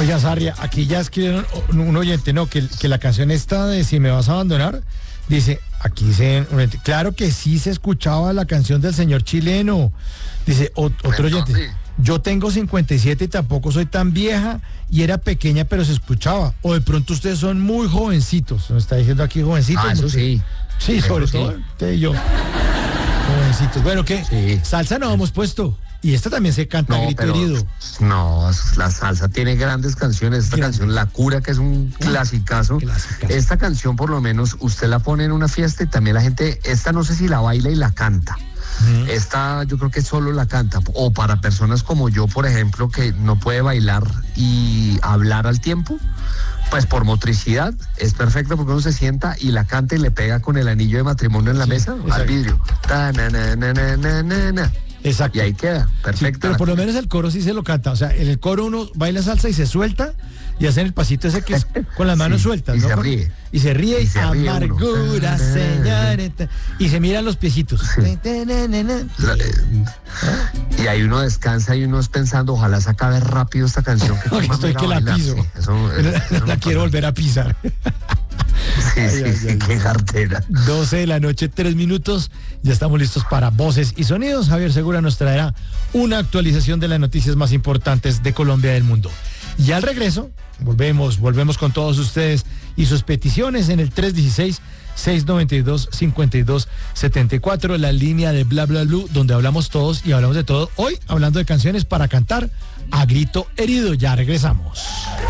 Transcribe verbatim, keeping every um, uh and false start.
Oiga, Sarria, aquí ya escribieron un oyente, ¿no? Que, que la canción esta de Si me vas a abandonar, dice, aquí dice, claro que sí se escuchaba la canción del señor chileno. Dice, o, otro oyente, yo tengo cincuenta y siete y tampoco soy tan vieja y era pequeña, pero se escuchaba. O de pronto ustedes son muy jovencitos. Nos está diciendo aquí jovencitos. Ah, eso sí. Sí, sobre sí. todo usted y yo. Jovencitos. Bueno, ¿qué? Sí. Salsa no hemos puesto. Y esta también se canta No, grito pero, herido. no, la salsa tiene grandes canciones. Esta Grande. canción, La Cura, que es un clasicazo. Clasicazo. Esta canción, por lo menos, usted la pone en una fiesta y también la gente, esta no sé si la baila y la canta. Uh-huh. Esta yo creo que solo la canta. O para personas como yo, por ejemplo, que no puede bailar y hablar al tiempo, pues por motricidad es perfecto porque uno se sienta y la canta y le pega con el anillo de matrimonio en la sí, mesa, exacto. Al vidrio. Ta, na, na, na, na, na, na, na. Exacto. Y ahí queda, perfecto. Sí, pero por lo menos el coro sí se lo canta. O sea, en el coro uno baila salsa y se suelta y hacen el pasito ese que es con las manos sí, sueltas, y ¿no? Se ríe. Y se ríe y, y se amargura, señorita. Y se miran los piecitos. Sí. Y ahí uno descansa y uno es pensando, ojalá se acabe rápido esta canción. Que Oye, estoy que la piso. Sí, eso, eso, eso la quiero volver a pisar. Sí, ay, sí, ay, sí, ay, qué cartera. doce de la noche, tres minutos. Ya estamos listos para voces y sonidos. Javier Segura nos traerá una actualización de las noticias más importantes de Colombia y del mundo. Y al regreso, volvemos, volvemos con todos ustedes y sus peticiones en el tres uno seis, seis nueve dos, cinco dos siete cuatro, la línea de Bla Bla Blue, donde hablamos todos y hablamos de todo. Hoy hablando de canciones para cantar a grito herido. Ya regresamos.